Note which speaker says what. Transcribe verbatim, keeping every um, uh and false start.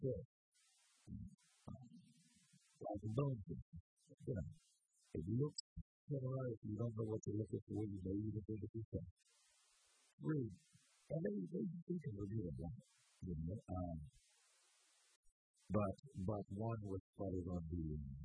Speaker 1: good. Like a bone chip. You know, it looks similar. If you don't know what you're looking for, you may even think it's yourself. Three. And they, they, they can review it, right? You know, um, but, but one was spotted on the